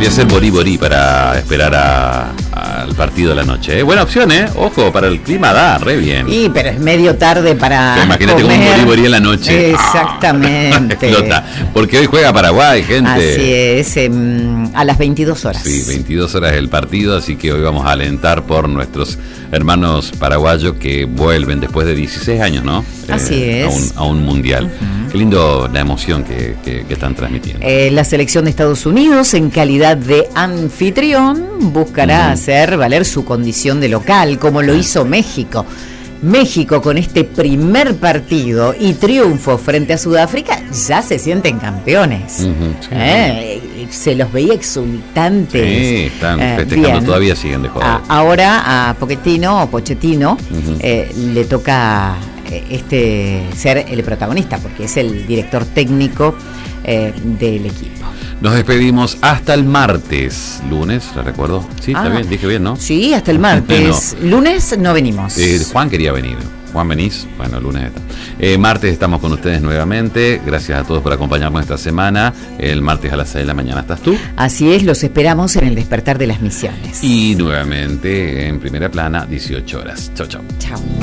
Voy a hacer borí para esperar al partido de la noche. Buena opción, ojo, para el clima da re bien. Y pero es medio tarde para imagínate comer. Con un borí en la noche. Exactamente. Explota. Porque hoy juega Paraguay, gente. Así es, a las 22 horas. Sí, 22 horas el partido, así que hoy vamos a alentar por nuestros hermanos paraguayos que vuelven después de 16 años, ¿no? Así es. A un mundial. Uh-huh. Qué lindo la emoción que están transmitiendo. La selección de Estados Unidos, en calidad de anfitrión, buscará hacer valer su condición de local, como lo hizo México. México, con este primer partido y triunfo frente a Sudáfrica, ya se sienten campeones. Sí. Se los veía exultantes. Sí, están festejando bien. Todavía, siguen de joder. Ahora a Pochettino le toca ser el protagonista, porque es el director técnico del equipo. Nos despedimos hasta el martes. Lunes, ¿la recuerdo? Sí, está bien, dije bien, ¿no? Sí, hasta el martes. No. Lunes no venimos. Juan quería venir. Juan, ¿venís? Bueno, lunes está. Martes estamos con ustedes nuevamente. Gracias a todos por acompañarnos esta semana. El martes a las 6 de la mañana estás tú. Así es, los esperamos en el Despertar de las Misiones. Y nuevamente en Primera Plana, 18 horas. Chau, chau. Chau.